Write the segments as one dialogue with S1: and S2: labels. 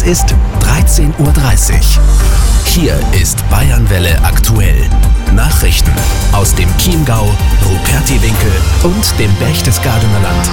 S1: ist 13:30 Uhr. Hier ist Bayernwelle aktuell. Nachrichten aus dem Chiemgau, Rupertiwinkel und dem Berchtesgadener Land.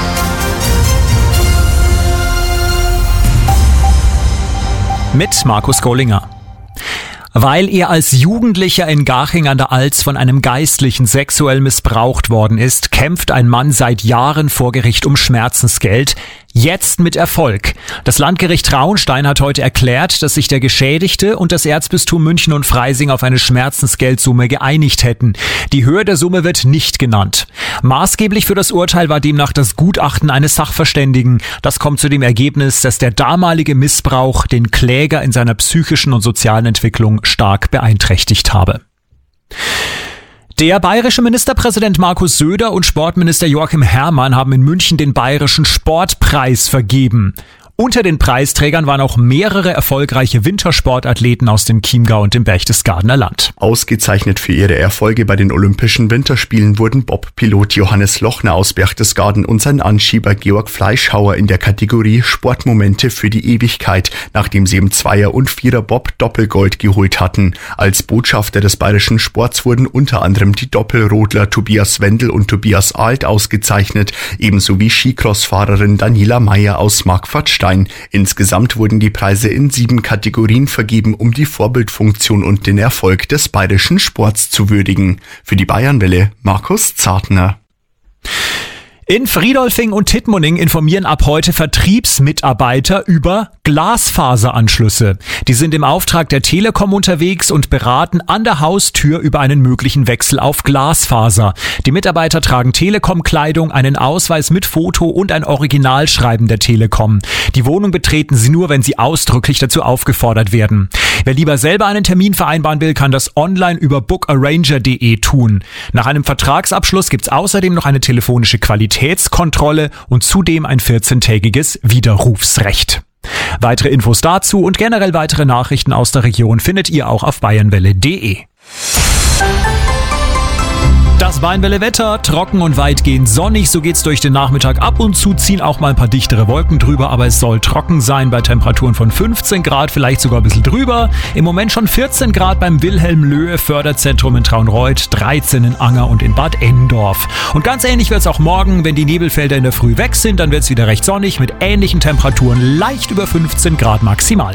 S2: Mit Markus Gollinger. Weil er als Jugendlicher in Garching an der Alz von einem Geistlichen sexuell missbraucht worden ist, kämpft ein Mann seit Jahren vor Gericht um Schmerzensgeld. Jetzt mit Erfolg. Das Landgericht Traunstein hat heute erklärt, dass sich der Geschädigte und das Erzbistum München und Freising auf eine Schmerzensgeldsumme geeinigt hätten. Die Höhe der Summe wird nicht genannt. Maßgeblich für das Urteil war demnach das Gutachten eines Sachverständigen. Das kommt zu dem Ergebnis, dass der damalige Missbrauch den Kläger in seiner psychischen und sozialen Entwicklung stark beeinträchtigt habe. Der bayerische Ministerpräsident Markus Söder und Sportminister Joachim Herrmann haben in München den Bayerischen Sportpreis vergeben. Unter den Preisträgern waren auch mehrere erfolgreiche Wintersportathleten aus dem Chiemgau und dem Berchtesgadener Land.
S3: Ausgezeichnet für ihre Erfolge bei den Olympischen Winterspielen wurden Bob-Pilot Johannes Lochner aus Berchtesgaden und sein Anschieber Georg Fleischhauer in der Kategorie Sportmomente für die Ewigkeit, nachdem sie im Zweier- und Vierer-Bob Doppelgold geholt hatten. Als Botschafter des bayerischen Sports wurden unter anderem die Doppelrodler Tobias Wendel und Tobias Alt ausgezeichnet, ebenso wie Skicrossfahrerin Daniela Meyer aus Markvartstein. Insgesamt wurden die Preise in 7 Kategorien vergeben, um die Vorbildfunktion und den Erfolg des bayerischen Sports zu würdigen. Für die Bayernwelle Markus Zartner.
S2: In Friedolfing und Tittmoning informieren ab heute Vertriebsmitarbeiter über Glasfaseranschlüsse. Die sind im Auftrag der Telekom unterwegs und beraten an der Haustür über einen möglichen Wechsel auf Glasfaser. Die Mitarbeiter tragen Telekom-Kleidung, einen Ausweis mit Foto und ein Originalschreiben der Telekom. Die Wohnung betreten sie nur, wenn sie ausdrücklich dazu aufgefordert werden. Wer lieber selber einen Termin vereinbaren will, kann das online über bookaranger.de tun. Nach einem Vertragsabschluss gibt's außerdem noch eine telefonische Qualitätskontrolle und zudem ein 14-tägiges Widerrufsrecht. Weitere Infos dazu und generell weitere Nachrichten aus der Region findet ihr auch auf bayernwelle.de. Das Bayernwelle-Wetter, trocken und weitgehend sonnig, so geht's durch den Nachmittag. Ab und zu ziehen auch mal ein paar dichtere Wolken drüber, aber es soll trocken sein bei Temperaturen von 15 Grad, vielleicht sogar ein bisschen drüber. Im Moment schon 14 Grad beim Wilhelm-Löhe-Förderzentrum in Traunreut, 13 in Anger und in Bad Endorf. Und ganz ähnlich wird's auch morgen, wenn die Nebelfelder in der Früh weg sind, dann wird's wieder recht sonnig mit ähnlichen Temperaturen, leicht über 15 Grad maximal.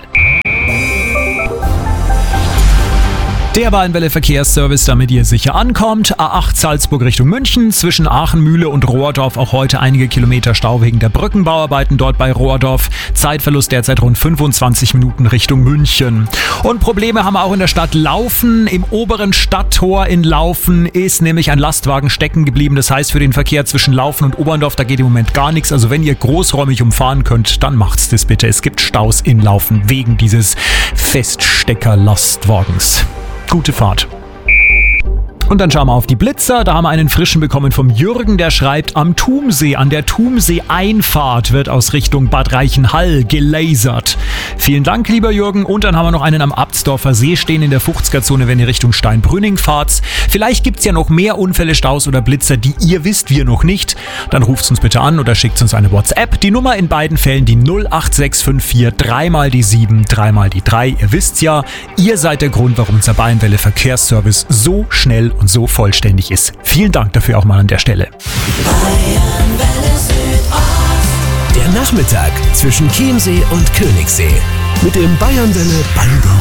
S2: Der Bayernwelle-Verkehrsservice, damit ihr sicher ankommt. A8 Salzburg Richtung München, zwischen Aachenmühle und Rohrdorf auch heute einige Kilometer Stau wegen der Brückenbauarbeiten dort bei Rohrdorf. Zeitverlust derzeit rund 25 Minuten Richtung München. Und Probleme haben wir auch in der Stadt Laufen. Im oberen Stadttor in Laufen ist nämlich ein Lastwagen stecken geblieben. Das heißt, für den Verkehr zwischen Laufen und Oberndorf, da geht im Moment gar nichts. Also wenn ihr großräumig umfahren könnt, dann macht's das bitte. Es gibt Staus in Laufen wegen dieses Feststecker-Lastwagens. Gute Fahrt. Und dann schauen wir auf die Blitzer. Da haben wir einen frischen bekommen vom Jürgen, der schreibt, am Thumsee, an der Thumsee-Einfahrt wird aus Richtung Bad Reichenhall gelasert. Vielen Dank, lieber Jürgen. Und dann haben wir noch einen am Abtsdorfer See stehen in der 50er-Zone, wenn ihr Richtung Steinbrünning fahrt. Vielleicht gibt's ja noch mehr Unfälle, Staus oder Blitzer, die ihr wisst, wir noch nicht. Dann ruft uns bitte an oder schickt uns eine WhatsApp. Die Nummer in beiden Fällen die 08654 3 die 7 3 die 3. Ihr wisst's ja, ihr seid der Grund, warum unser Bayernwelle Verkehrsservice so schnell und so vollständig ist. Vielen Dank dafür auch mal an der Stelle.
S1: Der Nachmittag zwischen Chiemsee und Königssee mit dem Bayernwelle Bango.